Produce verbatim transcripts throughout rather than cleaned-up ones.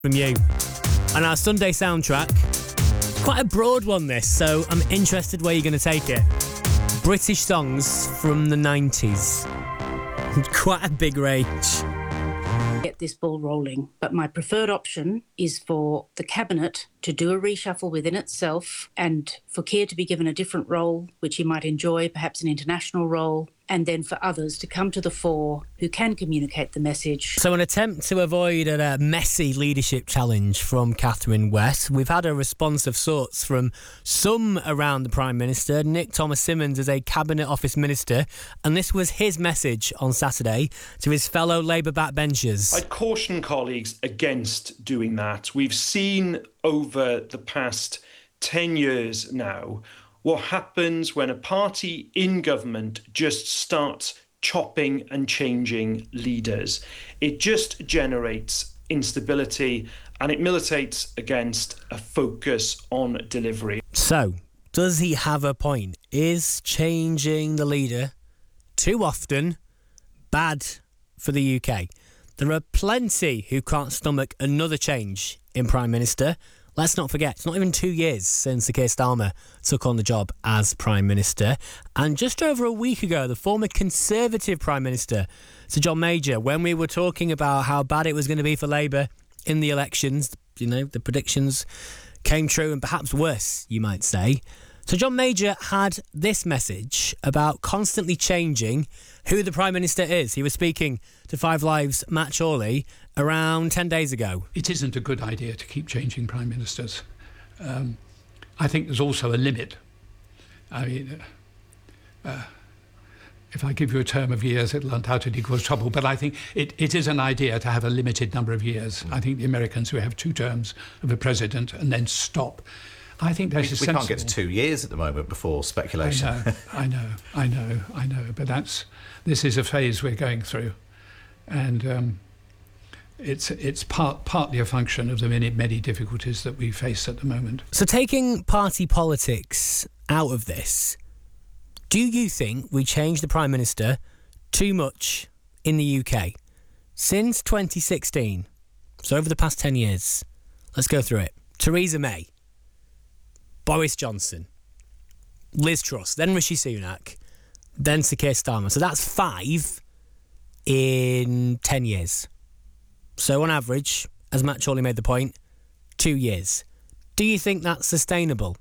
from you. And our Sunday soundtrack, quite a broad one this, so I'm interested where you're going to take it. British songs from the nineties. Quite a big range. Get this ball rolling, but my preferred option is for the Cabinet to do a reshuffle within itself and for Keir to be given a different role, which he might enjoy, perhaps an international role, and then for others to come to the fore who can communicate the message. So an attempt to avoid a messy leadership challenge from Catherine West. We've had a response of sorts from some around the Prime Minister. Nick Thomas-Symonds is a Cabinet Office Minister, and this was his message on Saturday to his fellow Labour backbenchers. I'd caution colleagues against doing that. We've seen over the past ten years now what happens when a party in government just starts chopping and changing leaders. It just generates instability and it militates against a focus on delivery. So, does he have a point? Is changing the leader too often bad for the U K? There are plenty who can't stomach another change in Prime Minister. Let's not forget, it's not even two years since Sir Keir Starmer took on the job as Prime Minister. And just over a week ago, the former Conservative Prime Minister, Sir John Major, when we were talking about how bad it was going to be for Labour in the elections, you know, the predictions came true and perhaps worse, you might say. So John Major had this message about constantly changing who the Prime Minister is. He was speaking to Five Live's Matt Chorley around ten days ago. It isn't a good idea to keep changing Prime Ministers. Um, I think there's also a limit. I mean, uh, if I give you a term of years, it'll undoubtedly cause trouble, but I think it, it is an idea to have a limited number of years. Mm. I think the Americans who have two terms of a president and then stop. I think that's we, we can't get to two years at the moment before speculation. I know, I know, I know, I know. But that's this is a phase we're going through, and um, it's it's part partly a function of the many many difficulties that we face at the moment. So, taking party politics out of this, do you think we changed the Prime Minister too much in the U K since twenty sixteen? So over the past ten years, let's go through it. Theresa May, Boris Johnson, Liz Truss, then Rishi Sunak, then Sir Keir Starmer. So that's five in ten years. So on average, as Matt Chorley made the point, two years. Do you think that's sustainable?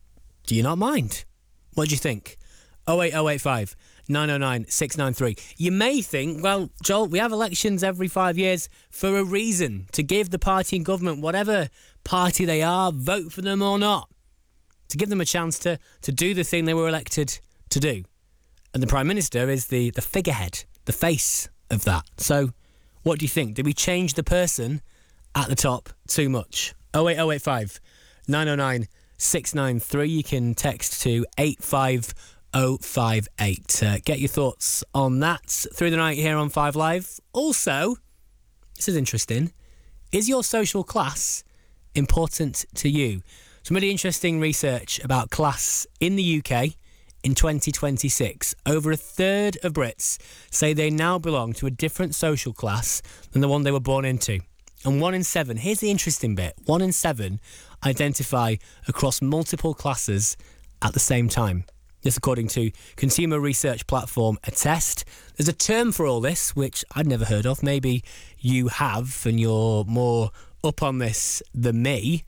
Do you not mind? What do you think? oh eight oh eight five, nine oh nine, six nine three. You may think, well, Joel, we have elections every five years for a reason, to give the party in government, whatever party they are, vote for them or not, to give them a chance to, to do the thing they were elected to do. And the Prime Minister is the, the figurehead, the face of that. So what do you think? Did we change the person at the top too much? oh eight oh eight five, nine oh nine, six nine three. You can text to eight five oh five eight. Uh, get your thoughts on that through the night here on Five Live. Also, this is interesting, is your social class important to you? Some really interesting research about class in the U K in twenty twenty-six. Over a third of Brits say they now belong to a different social class than the one they were born into. And one in seven, here's the interesting bit, one in seven identify across multiple classes at the same time. This according to consumer research platform Attest. There's a term for all this, which I'd never heard of. Maybe you have, and you're more up on this than me.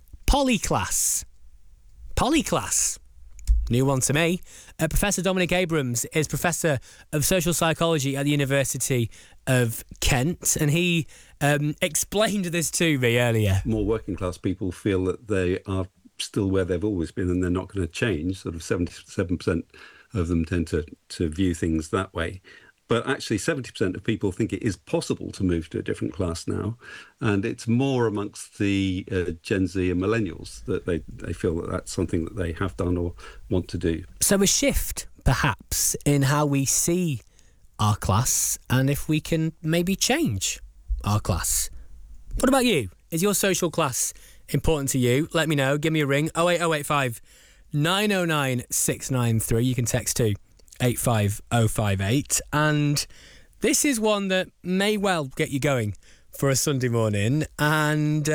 Polyclass. Polyclass. New one to me. Uh, Professor Dominic Abrams is Professor of Social Psychology at the University of Kent, and he um, explained this to me earlier. More working class people feel that they are still where they've always been and they're not going to change. Sort of seventy-seven percent of them tend to, to view things that way. But actually seventy percent of people think it is possible to move to a different class now. And it's more amongst the uh, Gen Z and millennials that they, they feel that that's something that they have done or want to do. So a shift, perhaps, in how we see our class and if we can maybe change our class. What about you? Is your social class important to you? Let me know. Give me a ring. oh eight oh eight five, nine oh nine, six nine three. You can text to eight five oh five eight. And this is one that may well get you going. for a Sunday morning, and